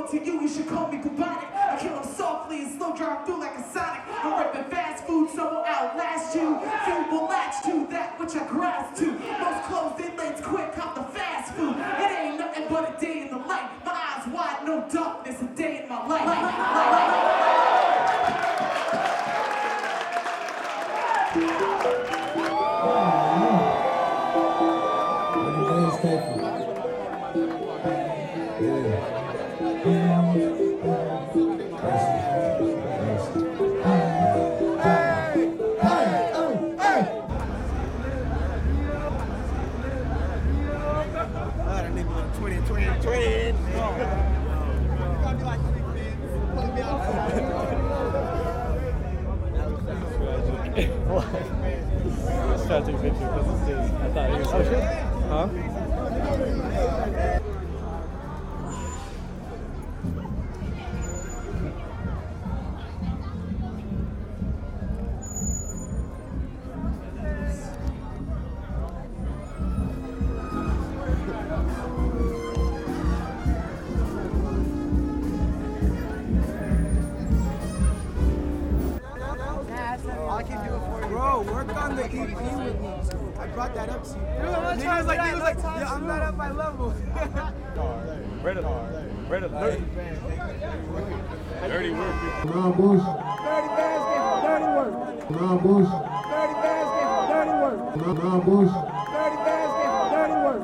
belong to you, you should call me Kubonic. I kill them softly and slow drive through like a Sonic. I'm ripping fast food, so will outlast you. Few will latch to that which I grasp to. Most closed in lanes quick off the fast food. It ain't nothing but a day in the light. My eyes wide, no darkness, a day in my life. I was trying to take a picture because it says, I thought it was huh? I can do it for you. Bro, work on the EP with me. I brought that up to you. He was like, yeah, I'm not at my level. Dirty work. Non-bush. 30 bands gave him dirty work. Non-bush. 30 bands gave him dirty work. Non-bush.